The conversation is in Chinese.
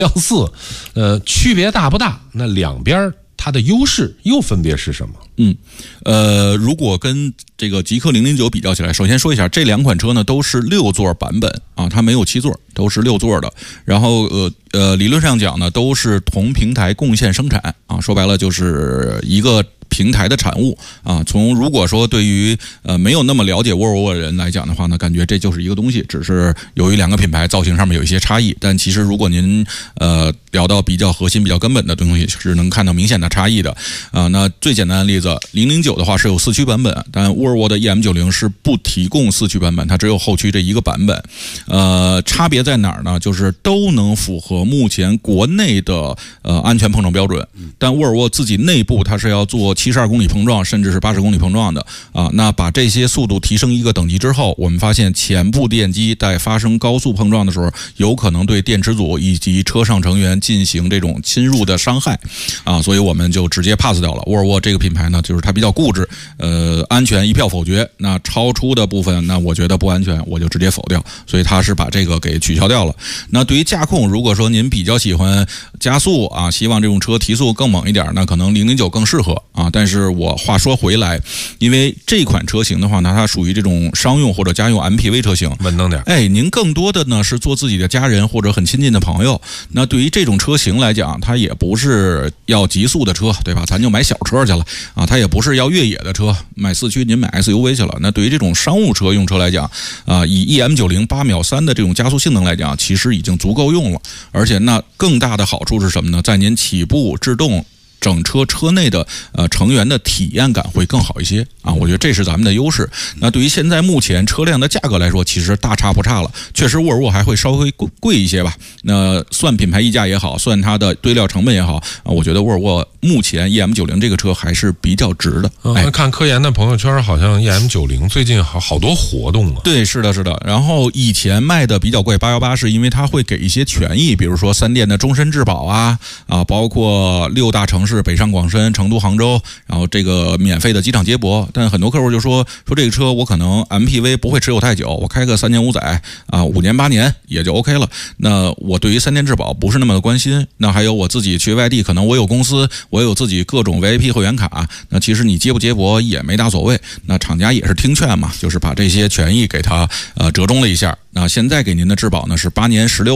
相似，区别大不大？那两边它的优势又分别是什么？ 如果跟这个极氪009比较起来，首先说一下，这两款车呢都是6座版本啊，它没有7座，都是6座的。然后理论上讲呢，都是同平台共线生产啊，说白了就是一个平台的产物啊。如果说对于没有那么了解沃尔沃的人来讲的话呢，感觉这就是一个东西，只是由于两个品牌造型上面有一些差异。但其实如果您聊到比较核心、比较根本的东西，是能看到明显的差异的啊。那最简单的例子，009的话是有4驱版本，但沃尔沃的 EM90是不提供4驱版本，它只有后驱这一个版本。差别在哪儿呢？就是都能符合目前国内的安全碰撞标准，但沃尔沃自己内部它是要做72公里碰撞，甚至是80公里碰撞的啊。那把这些速度提升一个等级之后，我们发现前部电机在发生高速碰撞的时候，有可能对电池组以及车上成员进行这种侵入的伤害啊，所以我们就直接 pass 掉了。沃尔沃这个品牌呢，就是它比较固执，安全一票否决。那超出的部分，那我觉得不安全，我就直接否掉。所以它是把这个给取消掉了。那对于驾控，如果说您比较喜欢加速啊，希望这种车提速更猛一点，那可能009更适合啊。但是我话说回来，因为这款车型的话呢，它属于这种商用或者家用 MPV 车型， 稳当点。 您更多的呢是做自己的家人或者很亲近的朋友。那对于这种车型来讲，它也不是要极速的车，对吧？咱就买小车去了啊。它也不是要越野的车，买4驱您买 SUV 去了。那对于这种商务车用车来讲啊，以 EM90 8秒3的这种加速性能来讲，其实已经足够用了。而且那更大的好处是什么呢？在您起步制动整车车内的成员的体验感会更好一些啊，我觉得这是咱们的优势。那对于现在目前车辆的价格来说，其实大差不差了。确实沃尔沃还会稍微贵一些吧。那算品牌溢价也好，算它的堆料成本也好啊，我觉得沃尔沃目前 EM90 这个车还是比较值的。 看科研的朋友圈，好像 EM90 最近好多活动啊。 对，是的，是的。然后以前卖的比较贵818，是因为它会给一些权益，比如说3电的终身质保啊，包括6大城市。北上广深、成都、杭州，然后这个免费的机场接驳。但很多客户就说这个车我可能 MPV 不会持有太久，我开个3年5载啊，5年8年也就 OK 了。那我对于3电质保不是那么的关心。那还有我自己去外地，可能我有公司，我有自己各种 VIP 会员卡，那其实你接不接驳也没大所谓。那厂家也是听劝嘛，就是把这些权益给它折中了一下。那现在给您的质保呢是8年16。